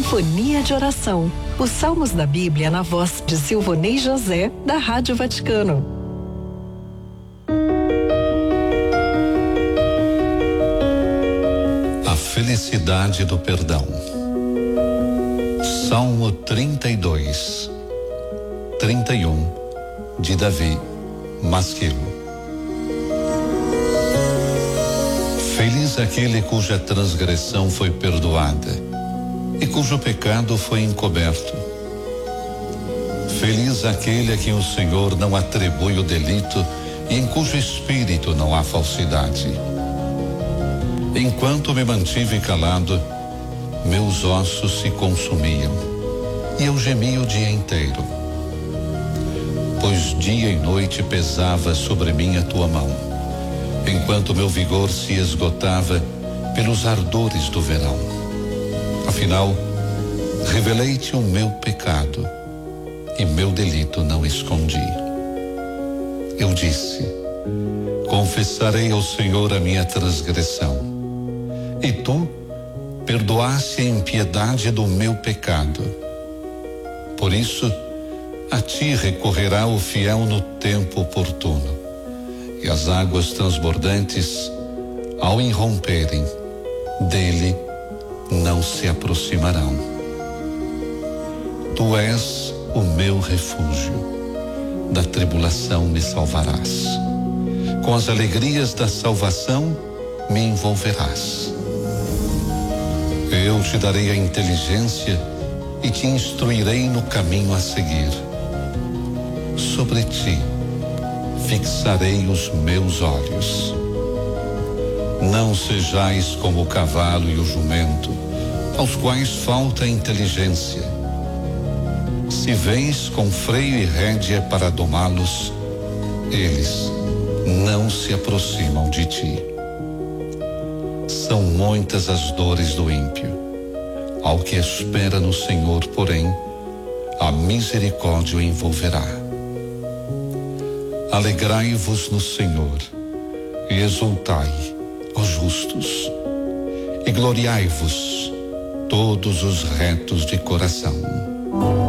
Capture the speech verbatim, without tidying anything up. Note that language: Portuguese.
Sinfonia de Oração. Os salmos da Bíblia na voz de Silvonei José, da Rádio Vaticano. A felicidade do perdão. Salmo trinta e dois, trinta e um, de Davi Masquilo. Feliz aquele cuja transgressão foi perdoada e cujo pecado foi encoberto. Feliz aquele a quem o Senhor não atribui o delito e em cujo espírito não há falsidade. Enquanto me mantive calado, meus ossos se consumiam e eu gemia o dia inteiro, pois dia e noite pesava sobre mim a tua mão, enquanto meu vigor se esgotava pelos ardores do verão. Afinal, revelei-te o meu pecado e meu delito não escondi. Eu disse: confessarei ao Senhor a minha transgressão, e tu perdoaste a impiedade do meu pecado. Por isso, a ti recorrerá o fiel no tempo oportuno, e as águas transbordantes, ao irromperem, dele não se aproximarão. Tu és o meu refúgio, da tribulação me salvarás. Com as alegrias da salvação me envolverás. Eu te darei a inteligência e te instruirei no caminho a seguir. Sobre ti fixarei os meus olhos. Não sejais como o cavalo e o jumento, aos quais falta a inteligência. Se vens com freio e rédea para domá-los, eles não se aproximam de ti. São muitas as dores do ímpio. Ao que espera no Senhor, porém, a misericórdia o envolverá. Alegrai-vos no Senhor e exultai, ó justos, e gloriai-vos todos os retos de coração.